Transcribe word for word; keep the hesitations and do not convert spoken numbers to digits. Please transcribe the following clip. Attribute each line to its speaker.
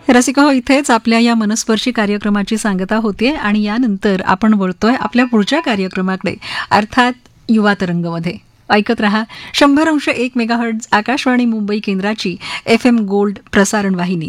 Speaker 1: रसिका हो, इथेच आपल्या या मनस्पर्शी कार्यक्रमाची सांगता होते आणि यानंतर आपण वळतोय आपल्या पुढच्या कार्यक्रमाकडे, अर्थात युवा तरंगमध्ये. ऐकत रहा शंभर अंश एक मेगाहर्ट्झ आकाशवाणी मुंबई केंद्राची एफ एम गोल्ड प्रसारण वाहिनी.